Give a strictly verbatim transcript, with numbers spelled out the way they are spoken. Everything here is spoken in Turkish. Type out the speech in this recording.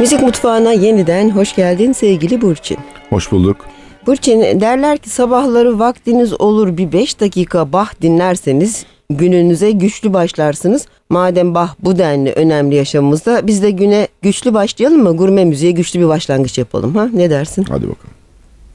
Müzik Mutfağı'na yeniden hoş geldin sevgili Burçin. Hoş bulduk. Burçin, derler ki sabahları vaktiniz olur bir beş dakika Bach dinlerseniz gününüze güçlü başlarsınız. Madem Bach bu denli önemli yaşamımızda, biz de güne güçlü başlayalım mı? Gurme müziğe güçlü bir başlangıç yapalım, ha? Ne dersin? Hadi bakalım.